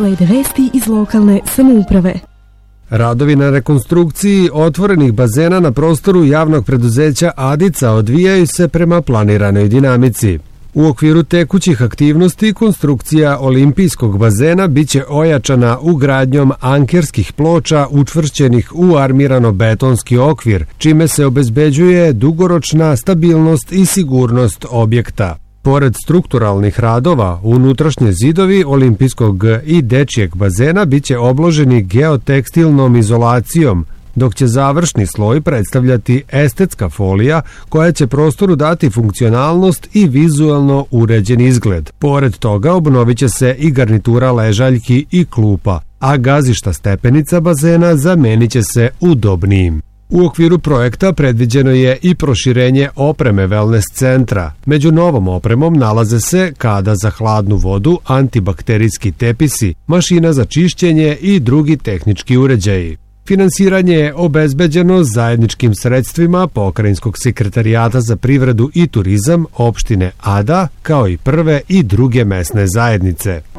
Slede vesti iz lokalne samouprave. Radovi na rekonstrukciji otvorenih bazena na prostoru javnog preduzeća Adica odvijaju se prema planiranoj dinamici. U okviru tekućih aktivnosti konstrukcija olimpijskog bazena biće ojačana ugradnjom ankerskih ploča učvršćenih u armirano-betonski okvir, čime se obezbeđuje dugoročna stabilnost i sigurnost objekta. Pored strukturalnih radova, unutrašnje zidovi olimpijskog i dečijeg bazena biće obloženi geotekstilnom izolacijom, dok će završni sloj predstavljati estetska folija koja će prostoru dati funkcionalnost i vizualno uređen izgled. Pored toga obnovit će se i garnitura ležaljki i klupa, a gazišta stepenica bazena zamenit će se udobnijim. U okviru projekta predviđeno je i proširenje opreme wellness centra. Među novom opremom nalaze se kada za hladnu vodu, antibakterijski tepisi, mašina za čišćenje i drugi tehnički uređaji. Finansiranje je obezbeđeno zajedničkim sredstvima Pokrajinskog sekretarijata za privredu i turizam opštine Ada, kao i prve i druge mesne zajednice.